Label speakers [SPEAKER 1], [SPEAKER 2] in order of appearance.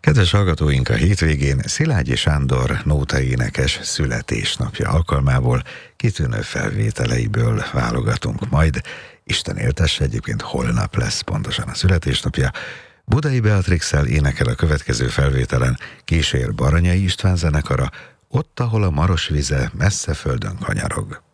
[SPEAKER 1] Kedves hallgatóink, a hétvégén Szilágyi Sándor nótaénekes születésnapja alkalmából kitűnő felvételeiből válogatunk majd. Isten éltesse, egyébként holnap lesz pontosan a születésnapja. Budai Beatrixszel énekel a következő felvételen, kísér Baranyai István zenekara, Ott, ahol a Maros vize messze földön kanyarog.